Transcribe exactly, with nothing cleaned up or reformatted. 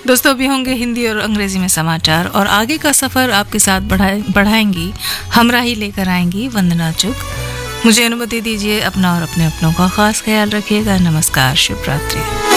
दोस्तों अभी होंगे हिंदी और अंग्रेजी में समाचार और आगे का सफर आपके साथ बढ़ाए बढ़ाएंगी, हमरा ही लेकर आएंगी वंदना चुग। मुझे अनुमति दीजिए, अपना और अपने अपनों का खास ख्याल रखिएगा। नमस्कार, शुभ रात्रि।